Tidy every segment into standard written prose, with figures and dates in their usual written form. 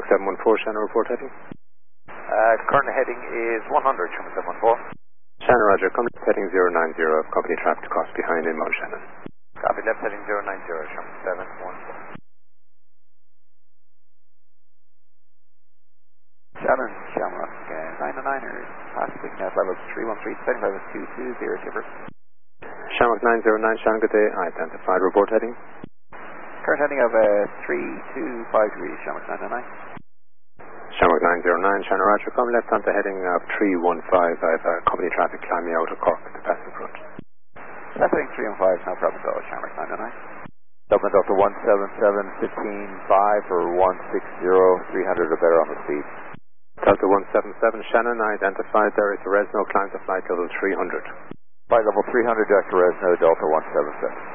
714, Shannon, report heading. Current heading is 100, Shamrock 714. Shannon, roger, come left heading 090, company traffic cost behind in Mount Shannon. Copy, left heading 090, Shamrock 714. Shannon, Shamrock 909ers, passing at level 313, setting level 220, Tipper. Shamrock 909, Shannon, good day, identified, report heading. Current heading of 325 degrees, Shamrock 909. Shamrock 909, Shannon, roger, come left onto heading of 315, I have company traffic climbing out of Cork at the passing front. Left heading 315, no problem at all, Shamrock 909. Dublin Delta 177, 15.5 or 160, 300 or better on the speed. Delta 177, Shannon, identified there is a Resno, climb to flight level 300. Flight level 300, Dr. Resno, Delta 177.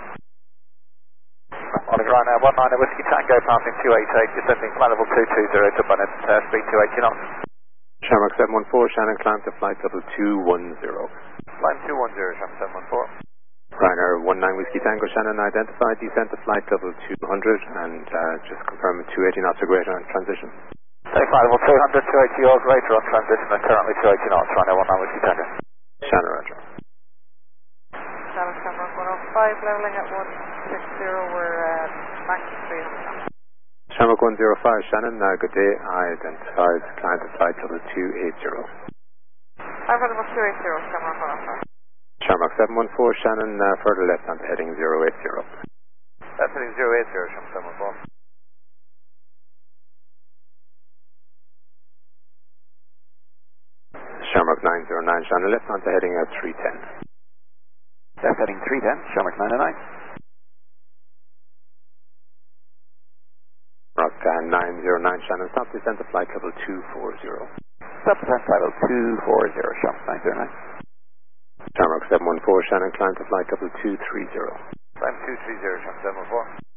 On the ground now, 19 Whiskey Tango, passing 288, descending flight level 220 to Bonnet, speed 280 knots. Shamrock 714, Shannon, climb to flight level 210. Flight 210, Shamrock 714. Ryanair 19 Whiskey Tango, Shannon, identified, descent to flight level 200 and just confirm 280 knots or greater on transition. Take flight level 200, 280 or greater on transition and currently 280 knots, Ryanair 19 Whiskey Tango. Shannon, roger. Shannon, Shamrock 105, leveling at 160, we're back to 300. Shamrock 105, Shannon, good day, identified, climb to flight level 280. Flight level 280, Shamrock 105. Shamrock 714, Shannon, further left onto heading 080. That's heading 080, Shamrock 714. Shamrock 909, Shannon, left onto heading 310. Left heading 310, Shamrock 909. Shamrock 909, Shannon, stop descent to flight level 240. Stop descent flight level 240, Shamrock 909. Shamrock 714, Shannon, climb to flight level 230. Climb 230, Shamrock 714.